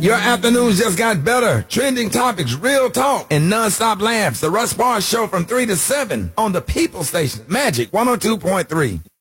Your afternoons just got better. Trending topics, real talk, and non-stop laughs. The Russ Barnes Show from 3 to 7 on the People Station, Magic 102.3.